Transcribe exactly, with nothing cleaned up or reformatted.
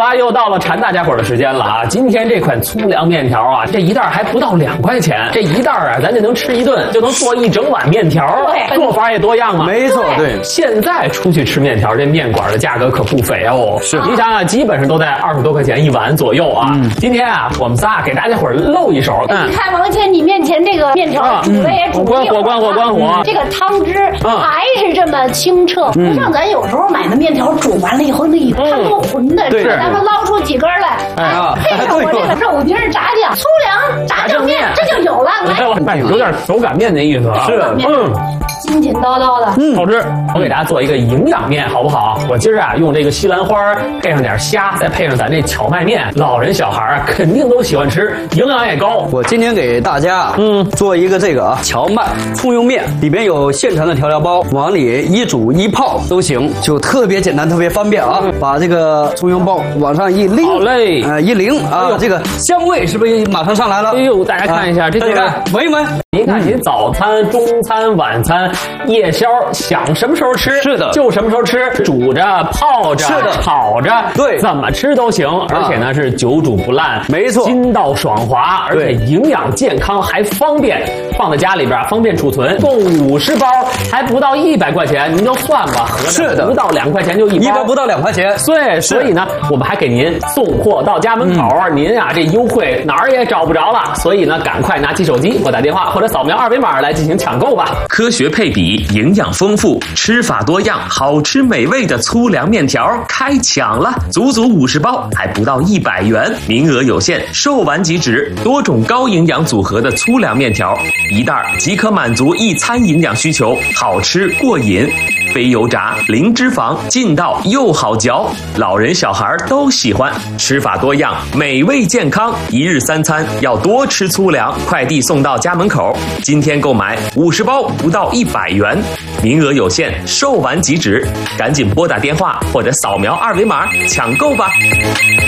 啊，又到了馋大家伙的时间了啊！今天这款粗粮面条啊，这一袋还不到两块钱，这一袋啊，咱就能吃一顿，就能做一整碗面条。 对， 做法也多样嘛。 没错，对。 现在出去吃面条，这面馆的价格可不菲哦。 是， 你想想，基本上都在二十多块钱一碗左右啊。嗯、今天啊，我们仨给大家伙露一手。 嗯、你看王谦，你面前这个面条煮的也煮关火关火关火， 这个汤汁还是这么清澈，不像咱有时候买的面条煮完了以后那一汤都浑的，是咱们捞出几根来，哎，配上我这个肉丁炸酱、粗粮炸酱面，这就有了。 来，有点手擀面的意思啊。 是，嗯，筋筋叨叨的， 嗯，好吃。我给大家做一个营养面，好不好？我今儿啊用这个西兰花配上点虾，再配上咱这荞麦面，老人小孩啊肯定都喜欢吃，营养也高。 我今天给大家嗯做一个这个啊荞麦葱油面，里边有现成的调料包，往里一煮一泡都行，就特别简单，特别方便啊。把这个葱油包往上一拎， 好嘞， 呃一淋啊，这个香味是不是马上上来了？ 哎呦，大家看一下，这个闻一闻。 您看，您早餐、中餐、晚餐、夜宵，想什么时候吃， 是的， 就什么时候吃，煮着、泡着、炒着， 对， 怎么吃都行。而且呢是久煮不烂， 没错， 筋道爽滑，而且营养健康还方便，放在家里边方便储存。共五十包，还不到一百块钱，您就算吧，合着不到两块钱就一包， 一包不到两块钱。 对，所以呢，我们还给您送货到家门口，嗯、您啊这优惠哪儿也找不着了。所以呢，赶快拿起手机或打电话或者扫描二维码来进行抢购吧。 科学配比，营养丰富，吃法多样，好吃美味的粗粮面条开抢了，足足五十包，还不到一百元，名额有限，售完即止。多种高营养组合的粗粮面条，一袋即可满足一餐营养需求，好吃过瘾。非油炸，零脂肪，劲道又好嚼，老人小孩都喜欢。吃法多样，美味健康，一日三餐要多吃粗粮。快递送到家门口，今天购买五十包不到一百元，名额有限，售完即止，赶紧拨打电话或者扫描二维码抢购吧。